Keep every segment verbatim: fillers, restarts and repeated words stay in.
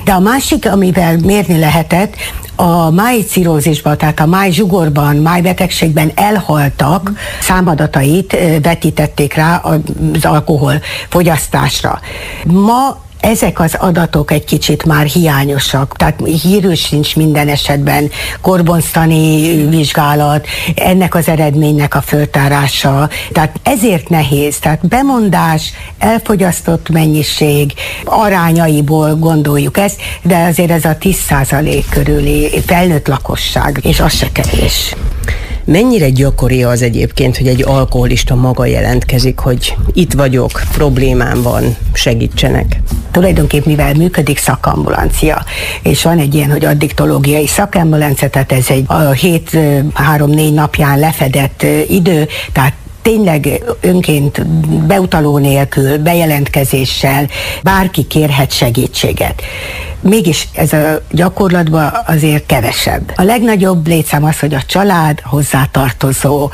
De a másik, amivel mérni lehetett, a májcirrózisban, tehát a májzsugorban, májbetegségben elhaltak számadatait vetítették rá az alkohol fogyasztásra. Ma ezek az adatok egy kicsit már hiányosak, tehát hírül sincs minden esetben korbonsztani vizsgálat, ennek az eredménynek a föltárása, tehát ezért nehéz, tehát bemondás, elfogyasztott mennyiség arányaiból gondoljuk ezt, de azért ez a tíz százalék körüli felnőtt lakosság, és az se kevés. Mennyire gyakori az egyébként, hogy egy alkoholista maga jelentkezik, hogy itt vagyok, problémám van, segítsenek? Tulajdonképpen mivel működik szakambulancia, és van egy ilyen, hogy addiktológiai szakambulancia, tehát ez egy a hét három-négy napján lefedett idő, tehát tényleg önként, beutaló nélkül, bejelentkezéssel bárki kérhet segítséget. Mégis ez a gyakorlatban azért kevesebb. A legnagyobb létszám az, hogy a család, hozzátartozó,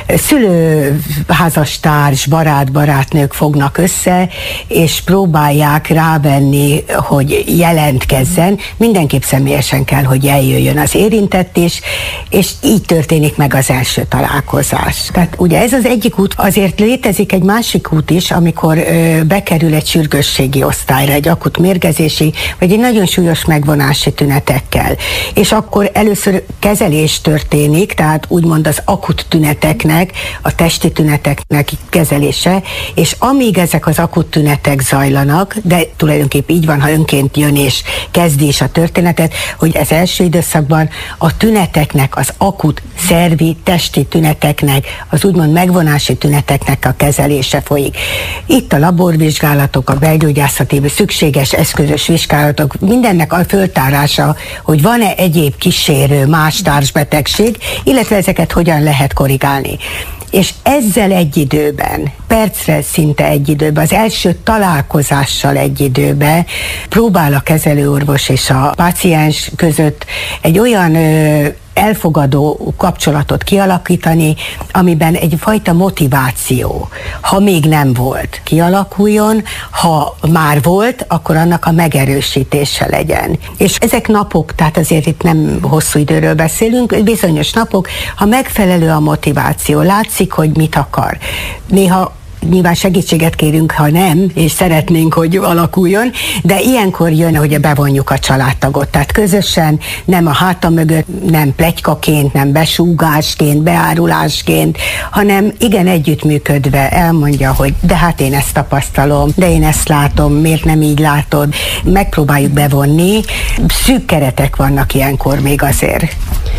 szülő, házastárs, barát, barátnők fognak össze, és próbálják rávenni, hogy jelentkezzen. Mindenképp személyesen kell, hogy eljöjjön az érintett is, és így történik meg az első találkozás. Tehát ugye ez az egyik út, azért létezik egy másik út is, amikor ö, bekerül egy sürgősségi osztályra, egy akut mérgezési, vagy egy nagyon súlyos megvonási tünetekkel. És akkor először kezelés történik, tehát úgymond az akut tüneteknek, a testi tüneteknek kezelése, és amíg ezek az akut tünetek zajlanak, de tulajdonképpen így van, ha önként jön és kezdi is a történetet, hogy az első időszakban a tüneteknek, az akut szervi, testi tüneteknek, az úgymond megvonási tüneteknek a kezelése folyik. Itt a laborvizsgálatok, a belgyógyászati szükséges eszközös vizsgálatok, mindennek a föltárása, hogy van-e egyéb kísérő, más társbetegség, illetve ezeket hogyan lehet korrigálni. És ezzel egy időben, percre szinte egy időben, az első találkozással egy időben próbál a kezelőorvos és a páciens között egy olyan ö, elfogadó kapcsolatot kialakítani, amiben egyfajta motiváció, ha még nem volt, kialakuljon, ha már volt, akkor annak a megerősítése legyen. És ezek napok, tehát azért itt nem hosszú időről beszélünk, bizonyos napok, ha megfelelő a motiváció, látszik, hogy mit akar. Néha nyilván segítséget kérünk, ha nem, és szeretnénk, hogy alakuljon, de ilyenkor jön, hogy bevonjuk a családtagot, tehát közösen, nem a háta mögött, nem pletykaként, nem besúgásként, beárulásként, hanem igen együttműködve elmondja, hogy de hát én ezt tapasztalom, de én ezt látom, miért nem így látod, megpróbáljuk bevonni, szűk keretek vannak ilyenkor még azért.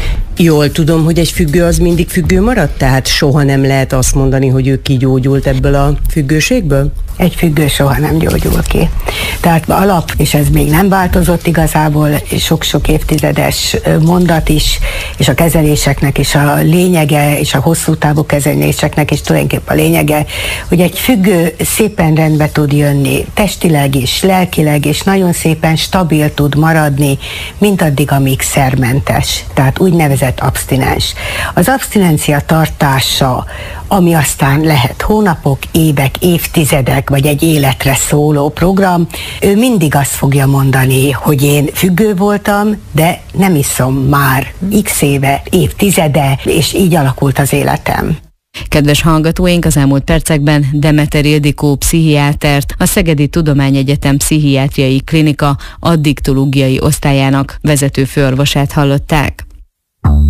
Jól tudom, hogy egy függő az mindig függő maradt? Tehát soha nem lehet azt mondani, hogy ő kigyógyult ebből a függőségből? Egy függő soha nem gyógyul ki. Tehát alap, és ez még nem változott igazából, sok-sok évtizedes mondat is, és a kezeléseknek is a lényege, és a hosszú távú kezeléseknek is tulajdonképpen a lényege, hogy egy függő szépen rendbe tud jönni, testileg is, lelkileg is, nagyon szépen stabil tud maradni, mindaddig, amíg szermentes, tehát úgynevezett abstinens. Az abstinencia tartása, ami aztán lehet hónapok, évek, évtizedek, vagy egy életre szóló program, ő mindig azt fogja mondani, hogy én függő voltam, de nem iszom már x éve, évtizede, és így alakult az életem. Kedves hallgatóink, az elmúlt percekben Demeter Ildikó pszichiátert, a Szegedi Tudományegyetem Pszichiátriai Klinika addiktológiai osztályának vezető főorvosát hallották.